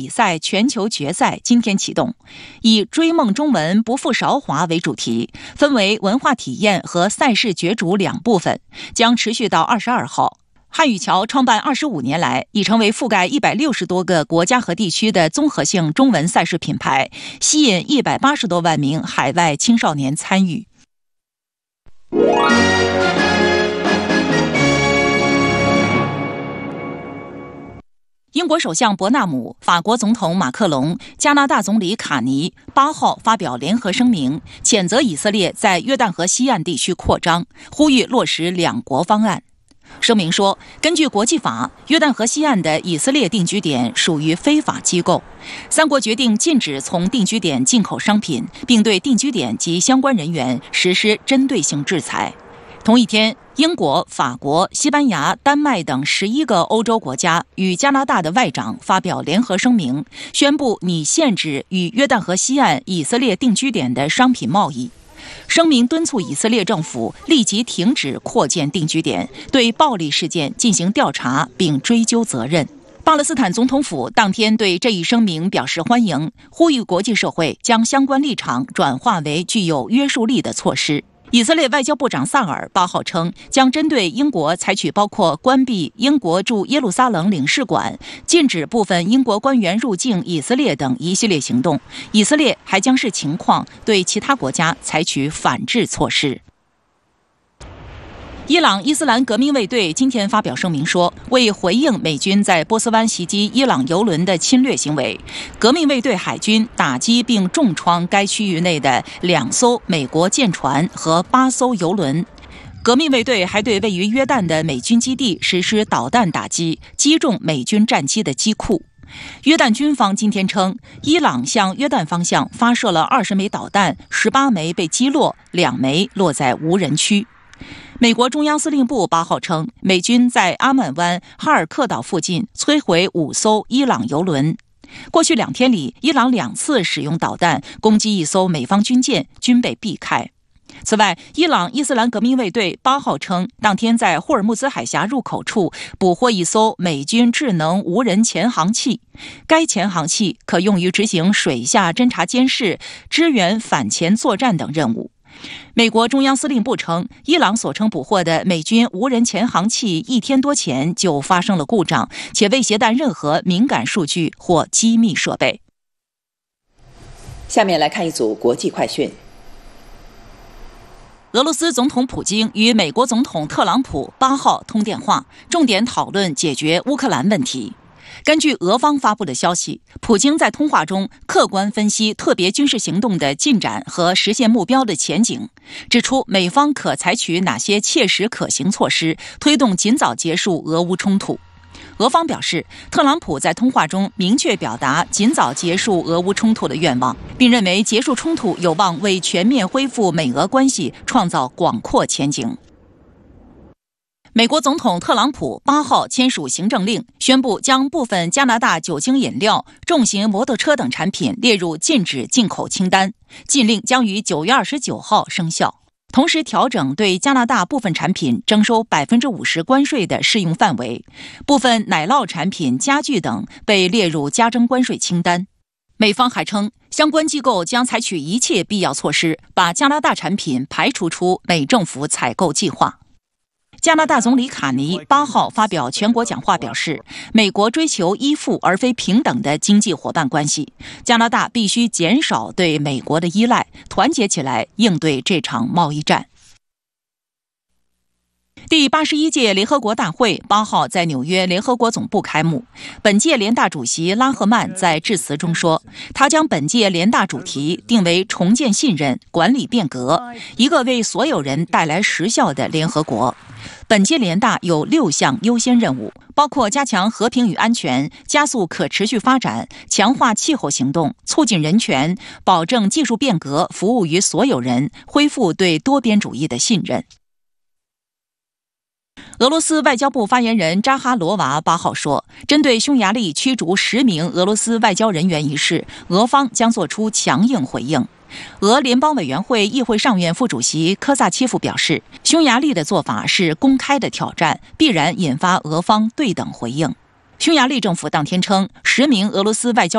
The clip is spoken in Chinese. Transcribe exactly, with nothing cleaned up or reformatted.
比赛全球决赛今天启动，以追梦中文不负韶华为主题，分为文化体验和赛事角逐两部分，将持续到二十二号。汉语桥创办二十五年来，已成为覆盖一百六十多个国家和地区的综合性中文赛事品牌，吸引一百八十多万名海外青少年参与。英国首相伯纳姆、法国总统马克龙、加拿大总理卡尼八号发表联合声明，谴责以色列在约旦河西岸地区扩张，呼吁落实两国方案。声明说，根据国际法，约旦河西岸的以色列定居点属于非法机构。三国决定禁止从定居点进口商品，并对定居点及相关人员实施针对性制裁。同一天，英国、法国、西班牙、丹麦等十一个欧洲国家与加拿大的外长发表联合声明，宣布拟限制与约旦河西岸以色列定居点的商品贸易。声明敦促以色列政府立即停止扩建定居点，对暴力事件进行调查并追究责任。巴勒斯坦总统府当天对这一声明表示欢迎，呼吁国际社会将相关立场转化为具有约束力的措施。以色列外交部长萨尔八号称，将针对英国采取包括关闭英国驻耶路撒冷领事馆、禁止部分英国官员入境以色列等一系列行动。以色列还将视情况对其他国家采取反制措施。伊朗伊斯兰革命卫队今天发表声明说，为回应美军在波斯湾袭击伊朗油轮的侵略行为，革命卫队海军打击并重创该区域内的两艘美国舰船和八艘油轮。革命卫队还对位于约旦的美军基地实施导弹打击，击中美军战机的机库。约旦军方今天称，伊朗向约旦方向发射了二十枚导弹，十八枚被击落，两枚落在无人区。美国中央司令部八号称，美军在阿曼湾哈尔克岛附近摧毁五艘伊朗油轮。过去两天里，伊朗两次使用导弹攻击一艘美方军舰，均被避开。此外，伊朗伊斯兰革命卫队八号称，当天在霍尔木兹海峡入口处捕获一艘美军智能无人潜航器，该潜航器可用于执行水下侦察监视、支援反潜作战等任务。美国中央司令部称，伊朗所称捕获的美军无人潜航器一天多前就发生了故障，且未携带任何敏感数据或机密设备。 下面来看一组国际快讯。 俄罗斯总统普京与美国总统特朗普八号通电话，重点讨论解决乌克兰问题。根据俄方发布的消息，普京在通话中客观分析特别军事行动的进展和实现目标的前景，指出美方可采取哪些切实可行措施，推动尽早结束俄乌冲突。俄方表示，特朗普在通话中明确表达尽早结束俄乌冲突的愿望，并认为结束冲突有望为全面恢复美俄关系创造广阔前景。美国总统特朗普八号签署行政令，宣布将部分加拿大酒精饮料、重型摩托车等产品列入禁止进口清单。禁令将于九月二十九号生效，同时调整对加拿大部分产品征收百分之五十关税的适用范围。部分奶酪产品、家具等被列入加征关税清单。美方还称，相关机构将采取一切必要措施，把加拿大产品排除出美政府采购计划。加拿大总理卡尼八号发表全国讲话表示，美国追求依附而非平等的经济伙伴关系，加拿大必须减少对美国的依赖，团结起来应对这场贸易战。第八十一届联合国大会八号在纽约联合国总部开幕。本届联大主席拉赫曼在致辞中说，他将本届联大主题定为重建信任、管理变革，一个为所有人带来实效的联合国。本届联大有六项优先任务，包括加强和平与安全、加速可持续发展、强化气候行动、促进人权、保证技术变革服务于所有人、恢复对多边主义的信任。俄罗斯外交部发言人扎哈罗娃八号说，针对匈牙利驱逐十名俄罗斯外交人员一事，俄方将作出强硬回应。俄联邦委员会议会上院副主席科萨切夫表示，匈牙利的做法是公开的挑战，必然引发俄方对等回应。匈牙利政府当天称，十名俄罗斯外交